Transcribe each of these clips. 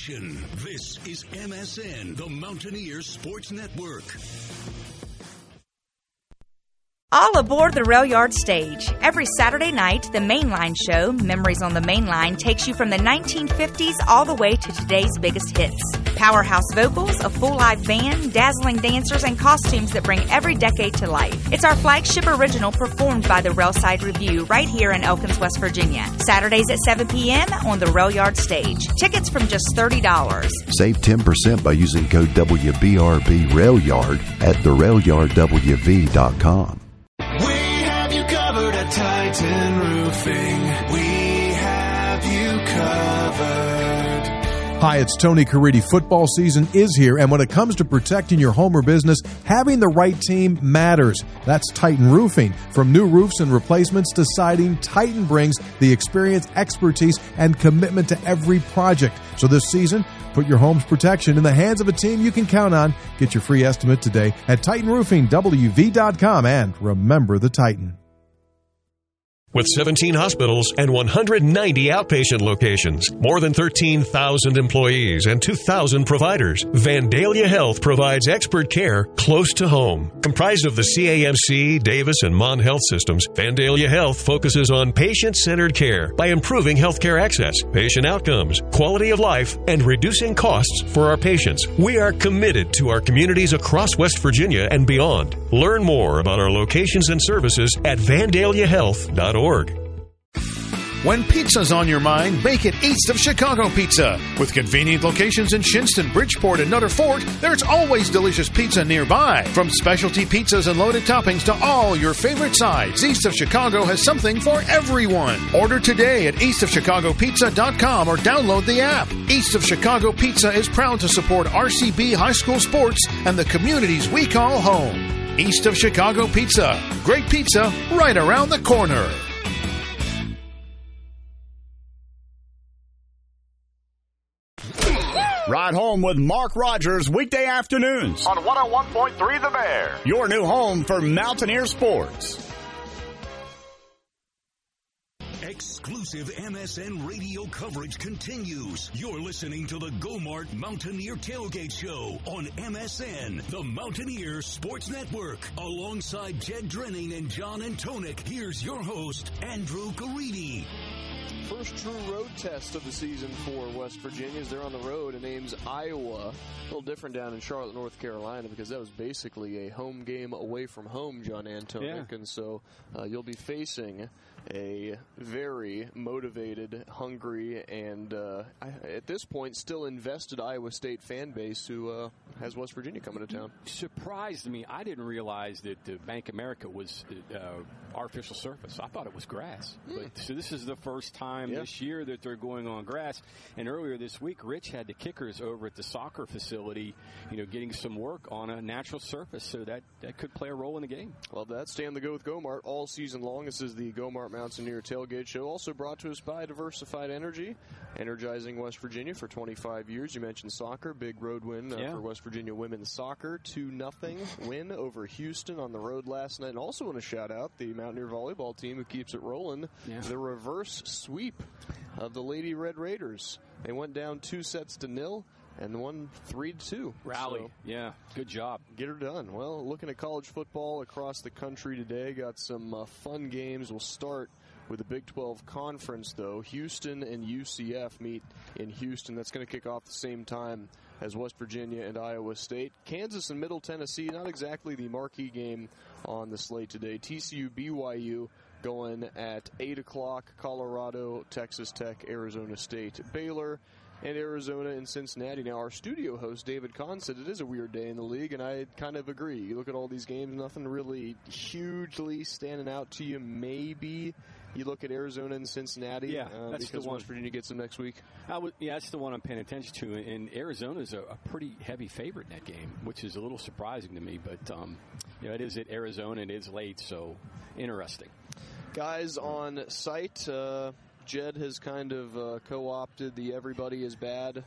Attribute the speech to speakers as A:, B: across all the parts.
A: This is MSN, the Mountaineers Sports Network.
B: All aboard the Rail Yard stage. Every Saturday night, the Mainline show, Memories on the Mainline, takes you from the 1950s all the way to today's biggest hits. Powerhouse vocals, a full live band, dazzling dancers, and costumes that bring every decade to life. It's our flagship original performed by the Railside Review right here in Elkins, West Virginia. Saturdays at 7 p.m. on the Rail Yard stage. Tickets from just $30.
C: Save 10% by using code WBRB RailYard at therailyardwv.com.
D: We have you covered at Titan Roofing. We have you covered.
E: Hi, it's Tony Caridi. Football season is here, and when it comes to protecting your home or business, having the right team matters. That's Titan Roofing. From new roofs and replacements to siding, Titan brings the experience, expertise, and commitment to every project. So this season, put your home's protection in the hands of a team you can count on. Get your free estimate today at TitanRoofingWV.com, and remember the Titan.
F: With 17 hospitals and 190 outpatient locations, more than 13,000 employees, and 2,000 providers, Vandalia Health provides expert care close to home. Comprised of the CAMC, Davis, and Mon Health systems, Vandalia Health focuses on patient-centered care by improving healthcare access, patient outcomes, quality of life, and reducing costs for our patients. We are committed to our communities across West Virginia and beyond. Learn more about our locations and services at vandaliahealth.org.
G: When pizza's on your mind, make it East of Chicago Pizza. With convenient locations in Shinston, Bridgeport, and Nutter Fort, there's always delicious pizza nearby. From specialty pizzas and loaded toppings to all your favorite sides, East of Chicago has something for everyone. Order today at eastofchicagopizza.com or download the app. East of Chicago Pizza is proud to support RCB high school sports and the communities we call home. East of Chicago Pizza. Great pizza right around the corner.
H: Ride home with Mark Rogers weekday afternoons
I: on 101.3 The Bear.
H: Your new home for Mountaineer sports.
A: Exclusive MSN radio coverage continues. You're listening to the Go-Mart Mountaineer Tailgate Show on MSN, the Mountaineer Sports Network. Alongside Jed Drenning and John Antonik, here's your host, Andrew Caridi.
J: First true road test of the season for West Virginia as they're on the road and names Iowa. A little different down in Charlotte, North Carolina, because that was basically a home game away from home, John Antonik. Yeah. And so you'll be facing a very motivated, hungry, and at this point still invested Iowa State fan base who has West Virginia coming to town.
K: Surprised me. I didn't realize that Bank America was artificial surface. I thought it was grass. But, so this is the first time this year that they're going on grass. And earlier this week, Rich had the kickers over at the soccer facility, getting some work on a natural surface. So that could play a role in the game.
J: Well, that's Stay on the Go with Go-Mart all season long. This is the Go-Mart Mountaineer Tailgate Show, also brought to us by Diversified Energy, energizing West Virginia for 25 years. You mentioned soccer, big road win for West Virginia women's soccer, 2-0 win over Houston on the road last night. And also want to shout out the Mountaineer volleyball team who keeps it rolling. The reverse sweep of the Lady Red Raiders. They went down 2-0 and won 3-2.
K: Rally. So, good job.
J: Get her done. Well, looking at college football across the country today, got some fun games. We'll start with the Big 12 Conference, though. Houston and UCF meet in Houston. That's going to kick off the same time as West Virginia and Iowa State. Kansas and Middle Tennessee, not exactly the marquee game on the slate today. TCU, BYU going at 8 o'clock. Colorado, Texas Tech, Arizona State, Baylor, and Arizona and Cincinnati. Now, our studio host, David Kahn, said it is a weird day in the league, and I kind of agree. You look at all these games, nothing really hugely standing out to you. Maybe you look at Arizona and Cincinnati
K: that's
J: because
K: the one.
J: West Virginia gets them next week.
K: That's the one I'm paying attention to. And Arizona's a pretty heavy favorite in that game, which is a little surprising to me. But, it is at Arizona. It is late, so interesting.
J: Guys on site, Jed has kind of co-opted the everybody is bad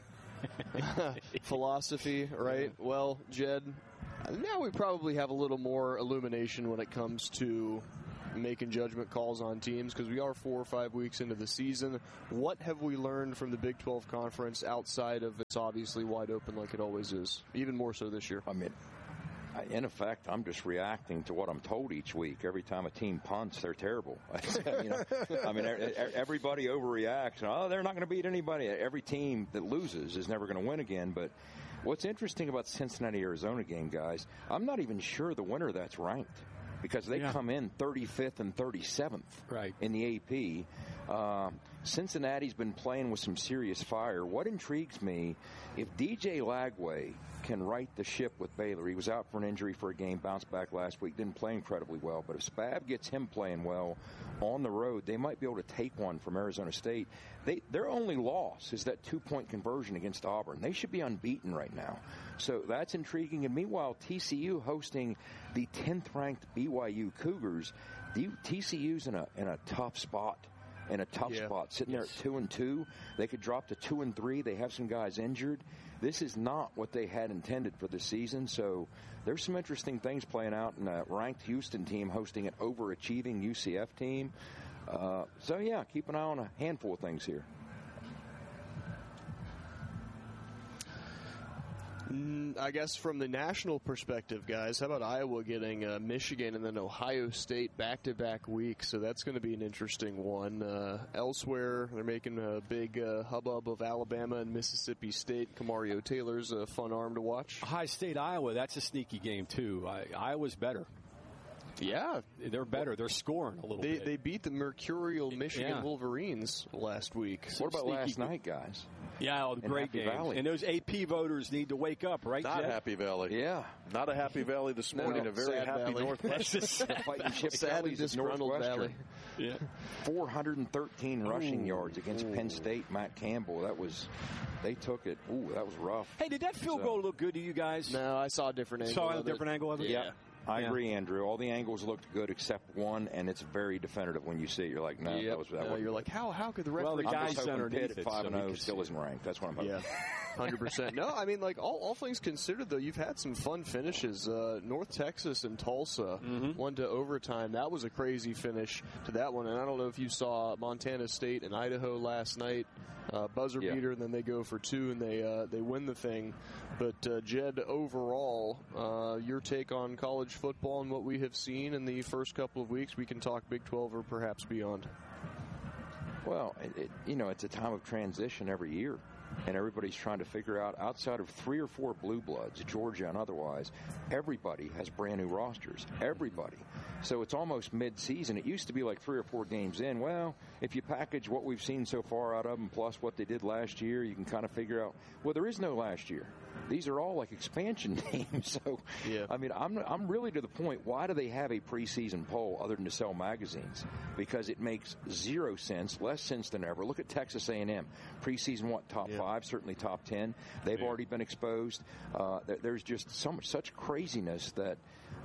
J: philosophy, right? Well, Jed, now we probably have a little more illumination when it comes to making judgment calls on teams because we are 4 or 5 weeks into the season. What have we learned from the Big 12 Conference outside of it's obviously wide open like it always is, even more so this year?
L: I mean, in effect, I'm just reacting to what I'm told each week. Every time a team punts, they're terrible. Everybody overreacts. Oh, they're not going to beat anybody. Every team that loses is never going to win again. But what's interesting about the Cincinnati-Arizona game, guys, I'm not even sure the winner that's ranked because they come in 35th and 37th in the AP. Cincinnati's been playing with some serious fire. What intrigues me, if DJ Lagway can right the ship with Baylor, he was out for an injury for a game, bounced back last week, didn't play incredibly well, but if Spav gets him playing well on the road, they might be able to take one from Arizona State. Their only loss is that 2-point conversion against Auburn. They should be unbeaten right now. So that's intriguing. And meanwhile, TCU hosting the 10th-ranked BYU Cougars. TCU's in a tough spot. Sitting there at 2-2. They could drop to 2-3. They have some guys injured. This is not what they had intended for the season. So there's some interesting things playing out in a ranked Houston team hosting an overachieving UCF team. Keep an eye on a handful of things here.
J: I guess from the national perspective, guys, how about Iowa getting Michigan and then Ohio State back-to-back weeks? So that's going to be an interesting one. Elsewhere, they're making a big hubbub of Alabama and Mississippi State. Kamario Taylor's a fun arm to watch.
K: Ohio State, Iowa, that's a sneaky game, too. Iowa's better.
J: Yeah.
K: They're better. They're scoring a little bit.
J: They beat the mercurial Michigan Wolverines last week.
L: What about last night, guys?
K: Yeah, great game. And those AP voters need to wake up, right,
M: Not
K: Jeff?
M: Happy Valley.
L: Yeah.
M: Not a Happy Valley this morning. A very happy
J: Valley.
M: Northwestern.
L: Sad and disgruntled Valley.
J: Yeah.
L: 413 rushing yards against Penn State. Matt Campbell. They took it. Ooh, that was rough.
K: Hey, did that field goal look good to you guys?
J: No, I saw a different angle.
K: Saw a different angle of it?
L: Yeah. I agree, Andrew. All the angles looked good except one, and it's very definitive when you see it. You're like, no, that was that.
J: You're like, how could the referee?
K: Well, the guy's
L: underneath at 5-0 still isn't ranked. That's what I'm hoping.
J: Yeah. 100%. No, I mean, like, all things considered, though, you've had some fun finishes. North Texas and Tulsa won to overtime. That was a crazy finish to that one. And I don't know if you saw Montana State and Idaho last night. Buzzer beater, and then they go for 2, and they win the thing. But, Jed, overall, your take on college football and what we have seen in the first couple of weeks, we can talk Big 12 or perhaps beyond.
L: Well, it's a time of transition every year. And everybody's trying to figure out, outside of 3 or 4 blue bloods, Georgia and otherwise, everybody has brand new rosters. Everybody. So it's almost mid-season. It used to be like 3 or 4 games in. Well, if you package what we've seen so far out of them plus what they did last year, you can kind of figure out, well, there is no last year. These are all like expansion teams. So, I mean, I'm really to the point, why do they have a preseason poll other than to sell magazines? Because it makes 0 sense, less sense than ever. Look at Texas A&M. Preseason, top 5, certainly top 10. They've already been exposed. There's just such craziness that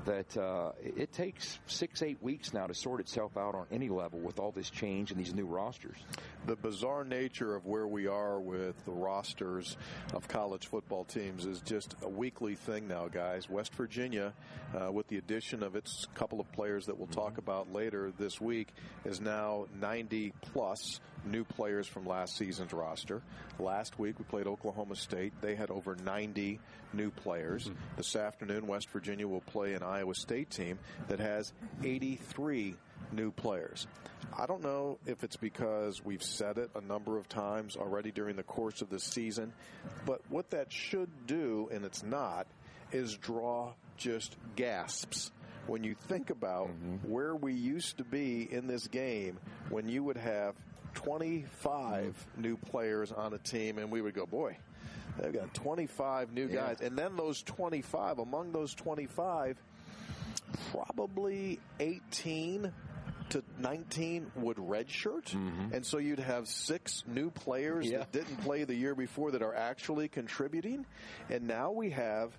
L: it takes 6-8 weeks now to sort itself out on any level with all this change and these new rosters.
M: The bizarre nature of where we are with the rosters of college football teams is just a weekly thing now, guys. West Virginia, with the addition of its couple of players that we'll talk about later this week, is now 90-plus new players from last season's roster. Last week, we played Oklahoma State. They had over 90 new players. This afternoon, West Virginia will play an Iowa State team that has 83 new players. I don't know if it's because we've said it a number of times already during the course of the season, but what that should do, and it's not, is draw just gasps when you think about where we used to be in this game when you would have 25 new players on a team, and we would go, boy, they've got 25 new guys. And then those 25, among those 25, probably 18 to 19 would redshirt. And so you'd have 6 new players that didn't play the year before that are actually contributing. And now we have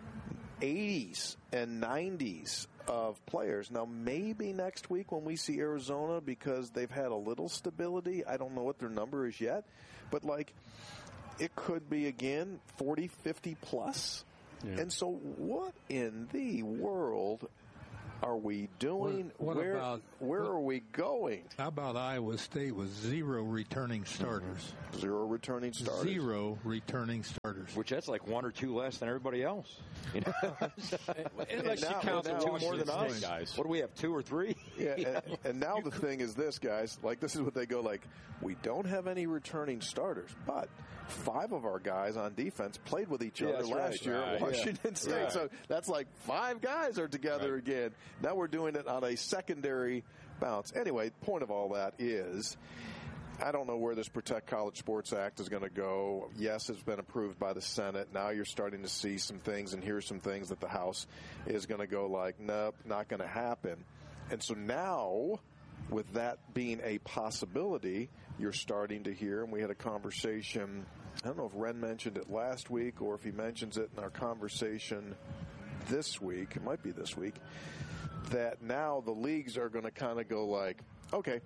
M: 80s and 90s of players. Now, maybe next week when we see Arizona, because they've had a little stability, I don't know what their number is yet, but like it could be again 40, 50 plus. And so what in the world are we doing? Where are we going?
N: How about Iowa State with 0 returning starters?
M: 0 returning starters.
N: 0 returning starters.
L: Which that's like 1 or 2 less than everybody else. You know?
K: Unless you count the 2 more than us, guys.
L: What do we have, 2 or 3?
M: Yeah, and now the thing is this, guys. Like, this is what they go like, we don't have any returning starters, but 5 of our guys on defense played with each other last year at Washington State. Right. So that's like 5 guys are together again. Now we're doing it on a secondary bounce. Anyway, point of all that is, I don't know where this Protect College Sports Act is going to go. Yes, it's been approved by the Senate. Now you're starting to see some things and hear some things that the House is going to go like, nope, not going to happen. And so now, with that being a possibility, you're starting to hear, and we had a conversation, I don't know if Ren mentioned it last week or if he mentions it in our conversation this week, it might be this week, that now the leagues are going to kind of go like, okay,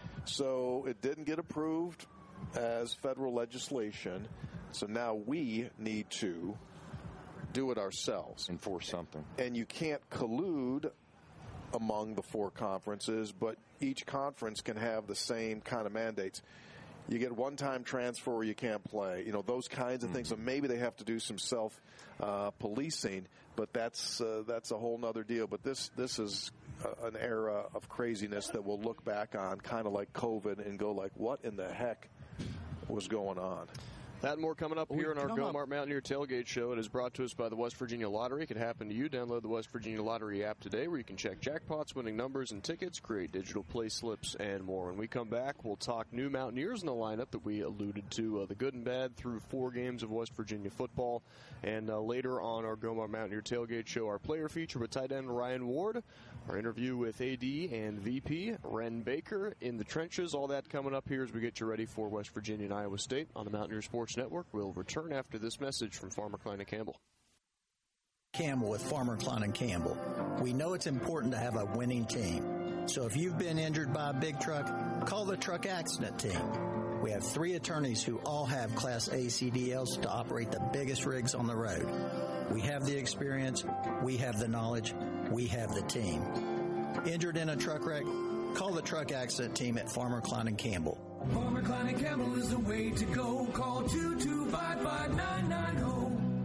M: so it didn't get approved as federal legislation, so now we need to do it ourselves.
L: Enforce something.
M: And you can't collude among the 4 conferences, but each conference can have the same kind of mandates. You get one-time transfer or you can't play. You know, those kinds of things. So maybe they have to do some self-policing, but that's a whole nother deal. But this is an era of craziness that we'll look back on kind of like COVID and go like, what in the heck was going on?
J: That and more coming up here in our Go-Mart Mountaineer Tailgate Show. It is brought to us by the West Virginia Lottery. It could happen to you. Download the West Virginia Lottery app today where you can check jackpots, winning numbers and tickets, create digital play slips, and more. When we come back, we'll talk new Mountaineers in the lineup that we alluded to, the good and bad through 4 games of West Virginia football. And later on our Go-Mart Mountaineer Tailgate Show, our player feature with tight end Ryan Ward, our interview with AD and VP Ren Baker in the trenches. All that coming up here as we get you ready for West Virginia and Iowa State on the Mountaineer Sports Network. We'll return after this message from Farmer Klein and Campbell.
O: Campbell with Farmer Klein and Campbell. We know it's important to have a winning team. So if you've been injured by a big truck, call the truck accident team. We have 3 attorneys who all have Class A CDLs to operate the biggest rigs on the road. We have the experience, we have the knowledge, we have the team. Injured in a truck wreck? Call the truck accident team at Farmer Klein and Campbell.
P: Farmer Klein and Campbell is the way to go. Call 2255990.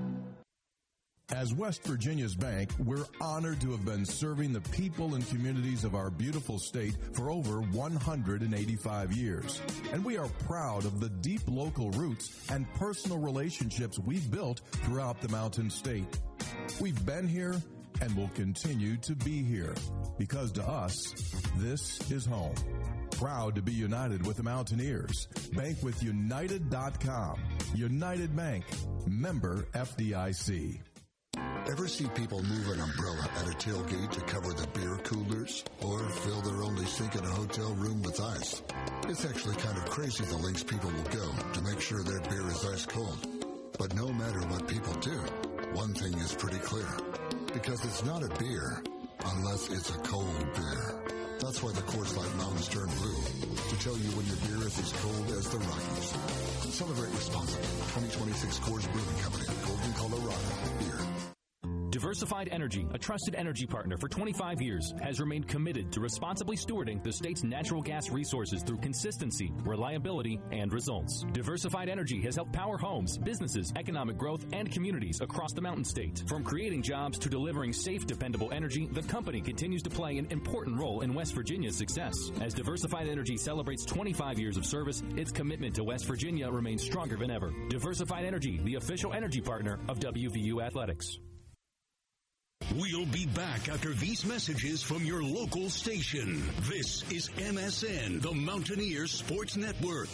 E: As West Virginia's bank, we're honored to have been serving the people and communities of our beautiful state for over 185 years. And we are proud of the deep local roots and personal relationships we've built throughout the Mountain State. We've been here and will continue to be here because to us, this is home. Proud to be united with the Mountaineers. Bank with United.com. United Bank. Member FDIC.
Q: Ever see people move an umbrella at a tailgate to cover the beer coolers or fill their only sink in a hotel room with ice? It's actually kind of crazy the lengths people will go to make sure their beer is ice cold. But no matter what people do, one thing is pretty clear. Because it's not a beer unless it's a cold beer. That's why the Coors Light Mountains turn blue, to tell you when your beer is as cold as the Rockies. Celebrate responsibly. 2026 Coors Brewing Company, Golden, Colorado. Beer.
R: Diversified Energy, a trusted energy partner for 25 years, has remained committed to responsibly stewarding the state's natural gas resources through consistency, reliability, and results. Diversified Energy has helped power homes, businesses, economic growth, and communities across the Mountain State. From creating jobs to delivering safe, dependable energy, the company continues to play an important role in West Virginia's success. As Diversified Energy celebrates 25 years of service, its commitment to West Virginia remains stronger than ever. Diversified Energy, the official energy partner of WVU Athletics.
A: We'll be back after these messages from your local station. This is MSN, the Mountaineer Sports Network.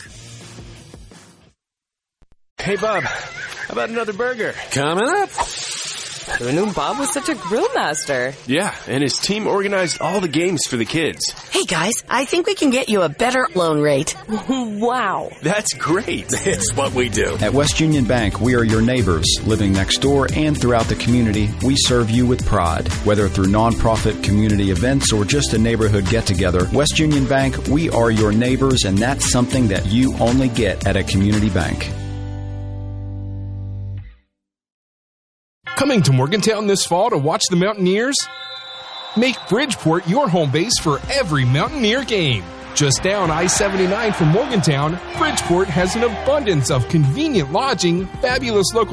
S: Hey, Bob, how about another burger?
T: Coming up. Who knew Bob was such a grill master?
S: Yeah, and his team organized all the games for the kids.
U: Hey, guys, I think we can get you a better loan rate.
T: Wow.
S: That's great. It's what we do.
V: At West Union Bank, we are your neighbors. Living next door and throughout the community, we serve you with pride. Whether through nonprofit community events or just a neighborhood get-together, West Union Bank, we are your neighbors, and that's something that you only get at a community bank.
W: Coming to Morgantown this fall to watch the Mountaineers?
B: Make Bridgeport your home base for every Mountaineer game. Just down I-79 from Morgantown, Bridgeport has an abundance of convenient lodging, fabulous local